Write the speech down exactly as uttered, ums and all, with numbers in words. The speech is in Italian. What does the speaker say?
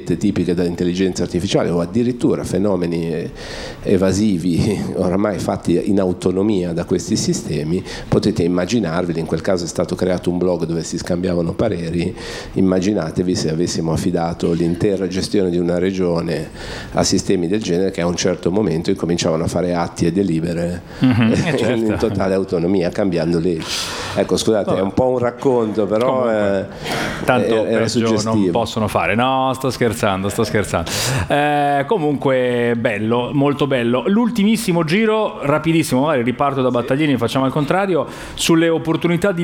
cosiddette tipiche dell'intelligenza artificiale, o addirittura fenomeni evasivi oramai fatti in autonomia da questi sistemi, potete immaginarveli. In quel caso è stato creato un blog dove si scambiavano pareri. Immaginatevi se avessimo affidato l'intera gestione di una regione a sistemi del genere, che a un certo momento incominciavano a fare atti e delibere mm-hmm, eh, certo. in totale autonomia, cambiando leggi. Ecco, scusate, oh. è un po' un racconto, però eh, tanto era suggestivo. Non possono fare. No, sto scherzando, sto scherzando. Eh, comunque bello, molto bello. L'ultimissimo giro, rapidissimo, magari riparto da Battaglini, facciamo al contrario, sulle opportunità di